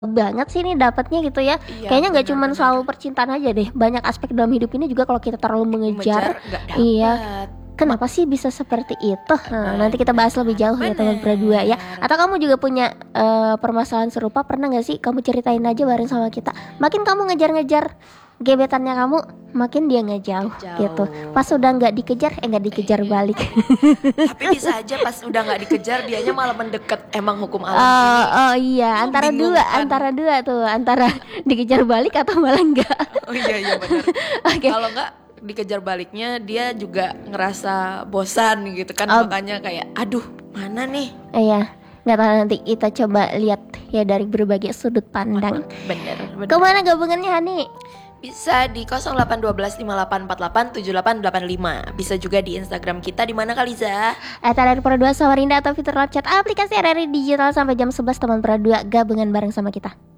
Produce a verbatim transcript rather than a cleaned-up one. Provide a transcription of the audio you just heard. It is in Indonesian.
banget sih nih dapatnya gitu ya. Iya, Kayaknya nggak benar cuman benar. soal percintaan aja deh. Banyak aspek dalam hidup ini juga kalau kita terlalu mengejar. Mengejar nggak Iya. dapet. Kenapa sih bisa seperti itu? Nah, nanti kita bahas lebih Benar, jauh ya teman berdua ya. benar. Atau kamu juga punya eh, permasalahan serupa, pernah nggak sih kamu ceritain aja bareng sama kita. Makin kamu ngejar-ngejar gebetannya kamu, makin dia ngejauh Ngejauh. gitu. Pas udah nggak dikejar, eh nggak dikejar balik. Tapi bisa aja pas udah nggak dikejar dianya malah mendekat. Emang hukum alam Oh, ini oh iya, antara dua, membingungkan. antara dua tuh, antara dikejar balik atau malah enggak. Oh iya iya benar. Oke. Kalau nggak dikejar baliknya dia juga ngerasa bosan gitu kan, Oh. makanya kayak aduh mana nih. Iya, nggak tahu, nanti kita coba lihat ya dari berbagai sudut pandang. Bener bener. Kemana gabungannya Hani? Bisa di nol delapan satu dua lima delapan empat delapan tujuh delapan delapan lima. Bisa juga di Instagram kita di mana Kaliza? At R R I Pro dua Samarinda atau fitur live chat aplikasi R R I Digital sampai jam sebelas teman Pro dua gabungan bareng sama kita.